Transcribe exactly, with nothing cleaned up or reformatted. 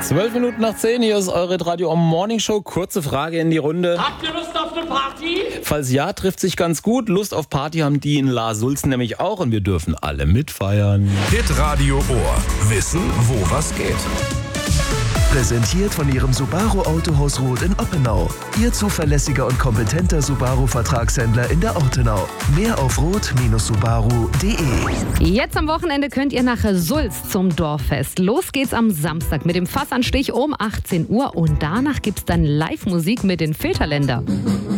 Zwölf Minuten nach zehn, hier ist eure Radio Om Morning Show. Kurze Frage in die Runde. Habt ihr Lust auf eine Party? Falls ja, trifft sich ganz gut. Lust auf Party haben die in La Sulz nämlich auch und wir dürfen alle mitfeiern. Hitradio Ohr. Wissen, wo was geht. Präsentiert von Ihrem Subaru Autohaus Roth in Oppenau. Ihr zuverlässiger und kompetenter Subaru-Vertragshändler in der Ortenau. Mehr auf roth Subaru punkt de. Jetzt am Wochenende könnt ihr nach Sulz zum Dorffest. Los geht's am Samstag mit dem Fassanstich um achtzehn Uhr und danach gibt's dann Live-Musik mit den Filterländer.